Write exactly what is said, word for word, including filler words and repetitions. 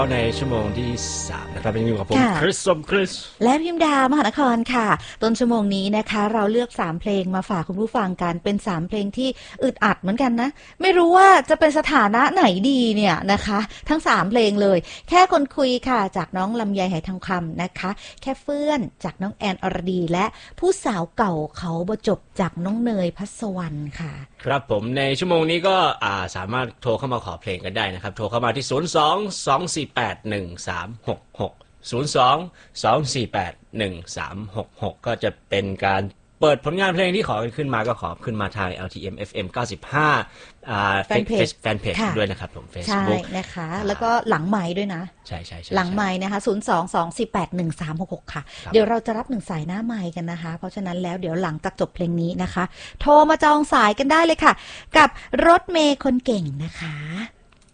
ในชั่วโมงที่สามนะครับเป็นอยู่กับผมคริสสมคริสและพิมดามหานครค่ะต้นชั่วโมงนี้นะคะเราเลือกสามเพลงมาฝากคุณผู้ฟังกันเป็นสามเพลงที่อึดอัดเหมือนกันนะไม่รู้ว่าจะเป็นสถานะไหนดีเนี่ยนะคะทั้งสามเพลงเลยแค่คนคุยค่ะจากน้องลำไยไหทองคำนะคะแค่เฟื่อนจากน้องแอนอรดีและผู้สาวเก่าเขาบจบจากน้องเนยพัสวรรณค่ะครับผมในชั่วโมงนี้ก็สามารถโทรเข้ามาขอเพลงกันได้นะครับโทรเข้ามาที่ศูนย์ สอง สอง สี่ แปด หนึ่ง สาม หก หก ศูนย์ สอง สอง สี่ แปด หนึ่ง สาม หก หกก็จะเป็นการเปิดผลงานเพลงที่ขอขึ้นมาก็ขอขึ้นมาทาง แอล ที เอ็ม เอฟ เอ็ม เก้าสิบห้าอ่าแฟนเพจแฟนเพจด้วยนะครับผม Facebook ใช่นะคะแล้วก็หลังไมค์ด้วยนะใช่ๆๆหลังไมค์นะคะศูนย์ สอง สอง สี่ แปด หนึ่ง สาม หก หกค่ะเดี๋ยวเราจะรับหนึ่งสายหน้าไมค์กันนะคะเพราะฉะนั้นแล้วเดี๋ยวหลังจากจบเพลงนี้นะคะโทรมาจองสายกันได้เลยค่ะกับรถเมย์คนเก่งนะคะ